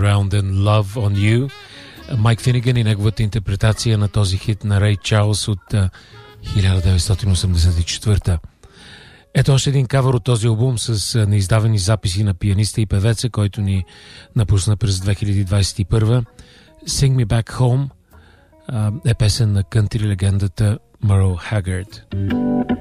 Around and Love on You. Майк Финиган и неговата интерпретация на този хит на Рей Чарлз от 1984. Ето още един кавър от този албум с неиздавани записи на пианиста и певеца, който ни напусна през 2021. Sing Me Back Home е песен на кънтри легендата Merle Haggard.